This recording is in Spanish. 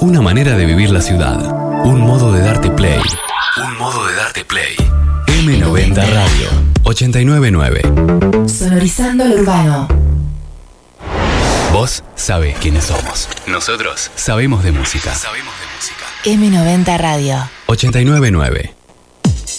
Una manera de vivir la ciudad. Un modo de darte play. Un modo de darte play. M90 Radio 899. Sonorizando lo urbano. Vos sabés quiénes somos. Nosotros sabemos de música. M90 Radio 899.